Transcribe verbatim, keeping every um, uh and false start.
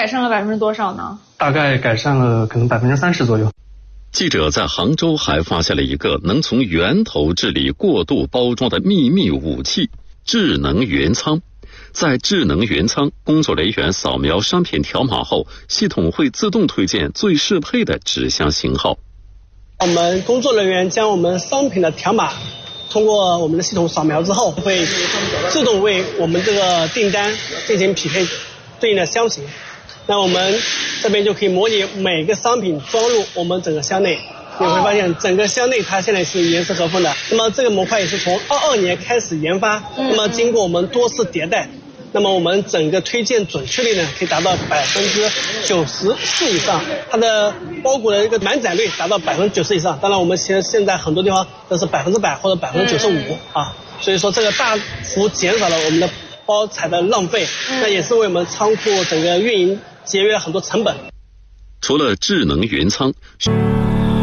改善了百分之多少呢？ 大概改善了可能百分之三十左右。 记者在杭州还发现了一个能从源头治理过度包装的秘密武器——智能云仓。在智能云仓，工作人员扫描商品条码后，系统会自动推荐最适配的纸箱型号。 我们工作人员将我们商品的条码通过我们的系统扫描之后，会自动为我们这个订单进行匹配对应的箱型。那我们这边就可以模拟每个商品装入我们整个箱内，你会发现整个箱内它现在是严丝合缝的。那么这个模块也是从二二年开始研发，那么经过我们多次迭代，那么我们整个推荐准确率呢可以达到百分之九十四以上，它的包裹的一个满载率达到百分之九十以上。当然我们其实现在很多地方都是百分之百或者百分之九十五啊，所以说这个大幅减少了我们的包材的浪费，那也是为我们仓库整个运营节约了很多成本。 除了智能云仓。